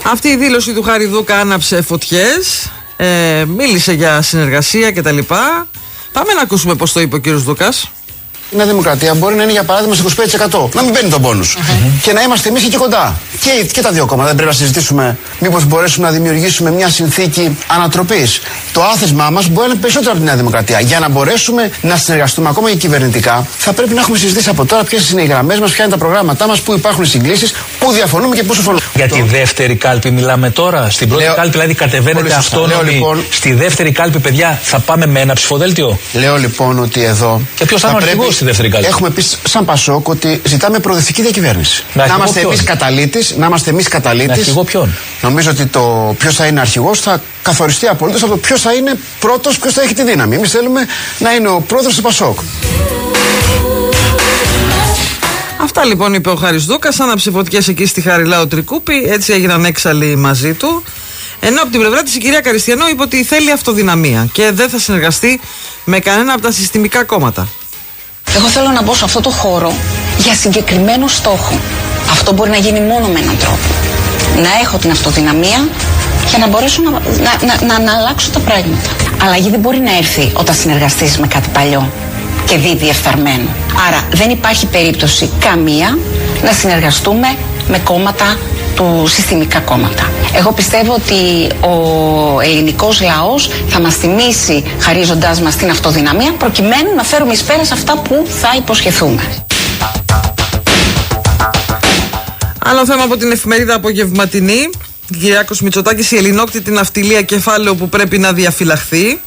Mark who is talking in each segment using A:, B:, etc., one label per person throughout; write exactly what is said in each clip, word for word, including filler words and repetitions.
A: Αυτή η δήλωση του Χαριδούκα άναψε φωτιές, ε, μίλησε για συνεργασία κτλ. Πάμε να ακούσουμε πώς το είπε ο κύριος Δούκας.
B: Η Νέα Δημοκρατία μπορεί να είναι για παράδειγμα στο είκοσι πέντε τοις εκατό. Να μην παίρνει τον πόνους. Mm-hmm. Και να είμαστε εμείς εκεί κοντά. Και, και τα δύο κόμματα. Δεν πρέπει να συζητήσουμε μήπως μπορέσουμε να δημιουργήσουμε μια συνθήκη ανατροπής. Το άθεσμά μας μπορεί να είναι περισσότερο από τη Νέα Δημοκρατία. Για να μπορέσουμε να συνεργαστούμε ακόμα και κυβερνητικά, θα πρέπει να έχουμε συζητήσει από τώρα ποιες είναι οι γραμμές μας, ποια είναι τα προγράμματά μας, πού υπάρχουν οι συγκλήσεις, πού διαφωνούμε και πού συμφωνούμε.
C: Για τη δεύτερη κάλπη μιλάμε τώρα. Στην πρώτη λέω, κάλπη δηλαδή κατεβαίνετε αυτόνομοι. Λοιπόν, στη δεύτερη κάλπη, παιδιά, θα πάμε με ένα ψηφοδέλτιο.
B: Λέω λοιπόν ότι εδώ.
C: Και ποιος θα είναι ο αρχηγός στη δεύτερη κάλπη?
B: Έχουμε πει σαν Πασόκ ότι ζητάμε προοδευτική διακυβέρνηση. Να, να είμαστε εμείς καταλήτης. Να είμαστε εμείς καταλήτης.
C: Αρχηγό ποιον?
B: Νομίζω ότι το ποιος θα είναι αρχηγός θα καθοριστεί απολύτως από το ποιος θα είναι πρώτος, ποιος θα έχει τη δύναμη. Εμείς θέλουμε να είναι ο πρόεδρος του Πασόκ.
A: Αυτά λοιπόν είπε ο Χάρης Δούκας, άναψε φωτιές εκεί στη Χαριλάου Τρικούπη, έτσι έγιναν έξαλλοι μαζί του. Ενώ από την πλευρά της η κυρία Καριστιανό είπε ότι θέλει αυτοδυναμία και δεν θα συνεργαστεί με κανένα από τα συστημικά κόμματα.
D: Εγώ θέλω να μπω σε αυτό το χώρο για συγκεκριμένο στόχο. Αυτό μπορεί να γίνει μόνο με έναν τρόπο. Να έχω την αυτοδυναμία για να μπορέσω να, να, να, να, να αλλάξω τα πράγματα. Αλλαγή δεν μπορεί να έρθει όταν συνεργαστείς με κάτι παλιό και δει διεφθαρμένο. Άρα δεν υπάρχει περίπτωση καμία να συνεργαστούμε με κόμματα του συστημικά κόμματα. Εγώ πιστεύω ότι ο ελληνικός λαός θα μας τιμήσει χαρίζοντάς μας την αυτοδυναμία προκειμένου να φέρουμε εις πέρας αυτά που θα υποσχεθούμε.
A: Άλλο θέμα από την εφημερίδα Απογευματινή. Κυριάκος Μητσοτάκης, η ελληνόκτητη ναυτιλία, κεφάλαιο που πρέπει να διαφυλαχθεί.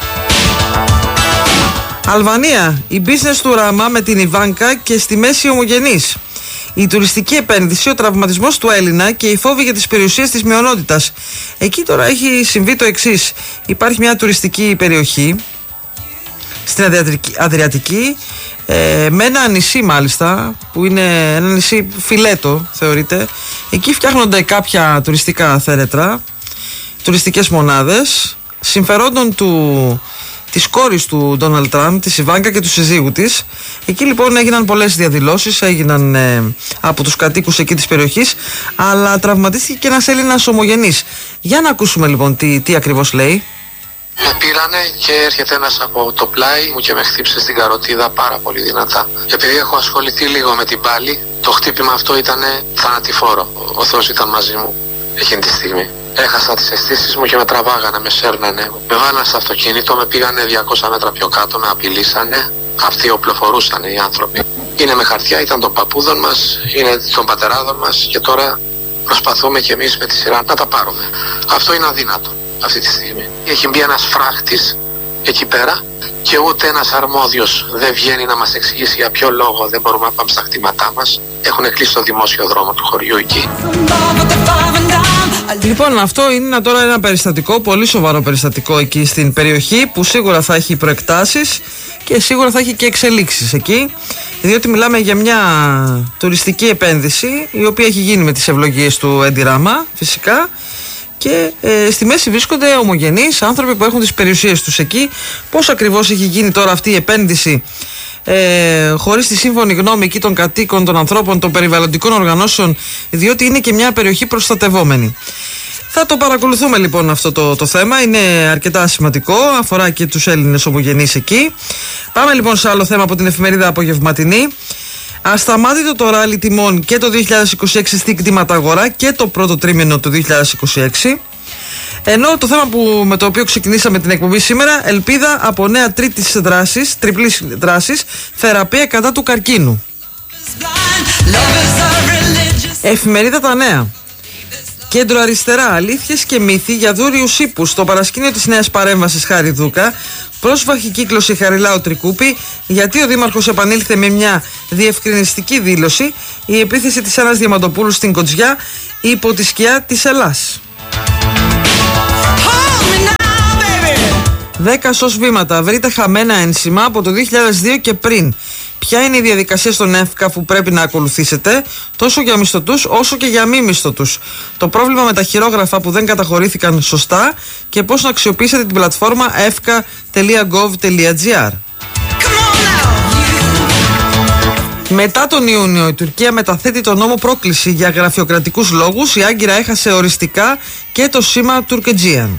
A: Αλβανία, η business του Ράμα με την Ιβάνκα και στη μέση ομογενής. Η τουριστική επένδυση, ο τραυματισμός του Έλληνα και οι φόβοι για τις περιουσίες της μειονότητας. Εκεί τώρα έχει συμβεί το εξής. Υπάρχει μια τουριστική περιοχή στην Αδριατική, ε, με ένα νησί μάλιστα, που είναι ένα νησί φιλέτο θεωρείται. Εκεί φτιάχνονται κάποια τουριστικά θέρετρα, τουριστικές μονάδες, συμφερόντων του... της κόρης του Ντόναλντ Τραμπ, της Ιβάνκα και του συζύγου της. Εκεί λοιπόν έγιναν πολλές διαδηλώσεις, έγιναν ε, από τους κατοίκους εκεί της περιοχής, αλλά τραυματίστηκε και ένας Έλληνας ομογενής. Για να ακούσουμε λοιπόν τι, τι ακριβώς λέει.
E: Με πήρανε και έρχεται ένας από το πλάι μου και με χτύπησε στην καροτίδα πάρα πολύ δυνατά. Επειδή έχω ασχοληθεί λίγο με την πάλη, το χτύπημα αυτό ήταν θανατηφόρο. Ο Θεός ήταν μαζί μου εκείνη τη στιγμή. Έχασα τις αισθήσεις μου και με τραβάγανε, με σέρνανε. Με βάλανε στο αυτοκίνητο, με πήγανε διακόσια μέτρα πιο κάτω, με απειλήσανε. Αυτοί οπλοφορούσαν οι άνθρωποι. Είναι με χαρτιά, ήταν των παππούδων μας, είναι των πατεράδων μας και τώρα προσπαθούμε κι εμείς με τη σειρά να τα πάρουμε. Αυτό είναι αδύνατο αυτή τη στιγμή. Έχει μπει ένας φράχτης εκεί πέρα και ούτε ένας αρμόδιος δεν βγαίνει να μας εξηγήσει για ποιο λόγο δεν μπορούμε να πάμε στα κτήματά μας. Έχουν κλείσει το δημόσιο δρόμο του χωριού εκεί.
A: Λοιπόν, αυτό είναι τώρα ένα περιστατικό, πολύ σοβαρό περιστατικό εκεί στην περιοχή, που σίγουρα θα έχει προεκτάσεις και σίγουρα θα έχει και εξελίξεις εκεί, διότι μιλάμε για μια τουριστική επένδυση η οποία έχει γίνει με τις ευλογίες του Έντι Ράμα φυσικά, και ε, στη μέση βρίσκονται ομογενείς άνθρωποι που έχουν τις περιουσίες τους εκεί. Πώς ακριβώς έχει γίνει τώρα αυτή η επένδυση ε, χωρίς τη σύμφωνη γνώμη εκεί των κατοίκων, των ανθρώπων, των περιβαλλοντικών οργανώσεων, διότι είναι και μια περιοχή προστατευόμενη. Θα το παρακολουθούμε λοιπόν αυτό το, το θέμα, είναι αρκετά σημαντικό, αφορά και τους Έλληνες ομογενείς εκεί. Πάμε λοιπόν σε άλλο θέμα από την εφημερίδα Απογευματινή. Ασταμάτητο το ράλι τιμών και το δύο χιλιάδες είκοσι έξι στην κτηματαγορά και το πρώτο τρίμηνο του δύο χιλιάδες είκοσι έξι. Ενώ το θέμα που, με το οποίο ξεκινήσαμε την εκπομπή σήμερα, ελπίδα από νέα τρίτης δράσης, τριπλής δράσης, θεραπεία κατά του καρκίνου. Εφημερίδα Τα Νέα. Κέντρο αριστερά, αλήθειες και μύθοι για δούριους ύπους στο παρασκήνιο της νέας παρέμβασης Χάρη Δούκα. Πρόσφαχη κύκλωση Χαριλάου Τρικούπη, γιατί ο Δήμαρχος επανήλθε με μια διευκρινιστική δήλωση. Η επίθεση της Άννας Διαμαντοπούλου στην Κοτζιά υπό τη σκιά της Ελλάς. Δέκα σως βήματα. Βρείτε χαμένα ένσημα από το δύο χιλιάδες δύο και πριν. Ποια είναι η διαδικασία στον ΕΦΚΑ που πρέπει να ακολουθήσετε, τόσο για μισθωτούς όσο και για μη μισθωτούς. Το πρόβλημα με τα χειρόγραφα που δεν καταχωρήθηκαν σωστά και πώς να αξιοποιήσετε την πλατφόρμα εφκα τελεία γκοβ τελεία τζι άρ. Μετά τον Ιούνιο η Τουρκία μεταθέτει τον νόμο πρόκληση για γραφειοκρατικούς λόγους. Η Άγκυρα έχασε οριστικά και το σήμα Τουρκετζίαν.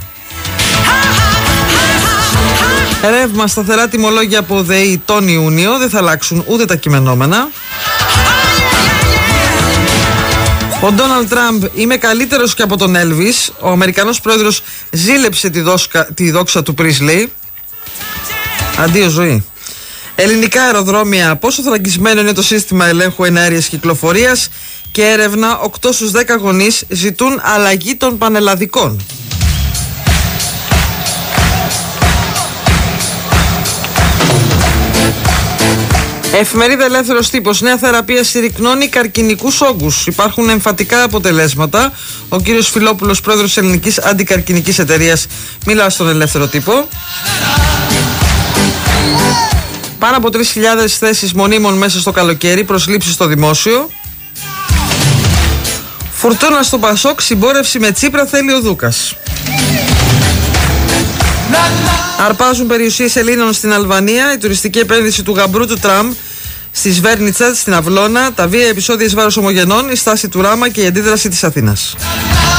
A: Ρεύμα, σταθερά τιμολόγια από ΔΕΗ τον Ιούνιο. Δεν θα αλλάξουν ούτε τα κειμενόμενα. Ο Ντόναλντ Τραμπ: είμαι καλύτερος και από τον Έλβις. Ο Αμερικανός πρόεδρος ζήλεψε τη, δόσκα, τη δόξα του Πρίσλι. Αντίο ζωή. Ελληνικά αεροδρόμια: πόσο θωρακισμένο είναι το σύστημα ελέγχου εναέριας κυκλοφορίας. Και έρευνα: οκτώ στους δέκα γονείς ζητούν αλλαγή των πανελλαδικών. Εφημερίδα Ελεύθερος Τύπος. Νέα θεραπεία συρρυκνώνει καρκινικούς όγκους. Υπάρχουν εμφατικά αποτελέσματα. Ο κύριος Φιλόπουλος, πρόεδρος της Ελληνικής Αντικαρκινικής Εταιρείας, μιλά στον Ελεύθερο Τύπο. Πάνω από τρεις χιλιάδες θέσεις μονίμων μέσα στο καλοκαίρι, προσλήψεις στο δημόσιο. Φουρτούνα στο Πασόκ, συμπόρευση με Τσίπρα θέλει ο Δούκας. Αρπάζουν περιουσίες Ελλήνων στην Αλβανία. Η τουριστική επένδυση του γαμπρού του Τραμ στη Σβέρνιτσα, στην Αυλώνα. Τα βία επεισόδια εις βάρος ομογενών. Η στάση του Ράμα και η αντίδραση της Αθήνας.